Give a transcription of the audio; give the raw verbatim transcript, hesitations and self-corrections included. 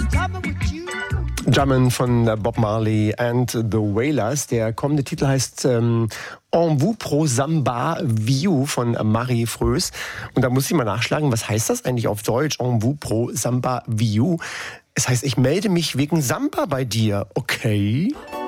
Jammin' von Bob Marley and the Wailers. Der kommende Titel heißt ähm, En vous pro samba viu von Marie Frös. Und da muss ich mal nachschlagen, was heißt das eigentlich auf Deutsch? En vous pro samba viu. Es heißt, ich melde mich wegen Samba bei dir. Okay.